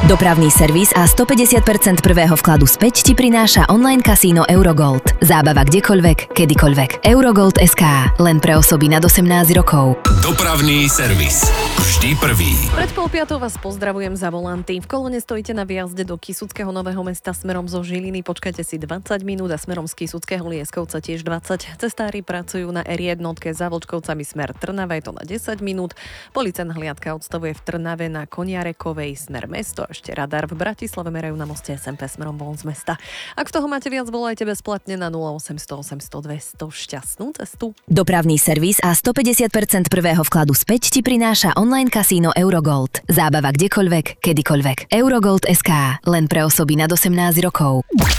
Dopravný servis a 150% prvého vkladu späť ti prináša online kasíno Eurogold. Zábava kdekoľvek, kedykoľvek. Eurogold.sk. Len pre osoby nad 18 rokov. Dopravný servis. Vždy prvý. Pred 4:30 vás pozdravujem za volanty. V kolone stojíte na výjazde do Kysuckého Nového Mesta smerom zo Žiliny. Počkajte si 20 minút a smerom z Kysuckého Lieskovca tiež 20. Cestári pracujú na R1 za Vlčkovcami smer Trnava, je to na 10 minút. Policajná hliadka odstavuje v Trnave na Koniarekovej smer mesto. Ešte radar v Bratislave merajú na moste SMP smerom von z mesta. Ak z toho máte viac, volajte bezplatne na 0800 800 200. Šťastnú cestu. Dopravný servis a 150% prvého vkladu späť ti prináša online kasíno Eurogold. Zábava kdekoľvek, kedykoľvek. Eurogold.sk. Len pre osoby nad 18 rokov.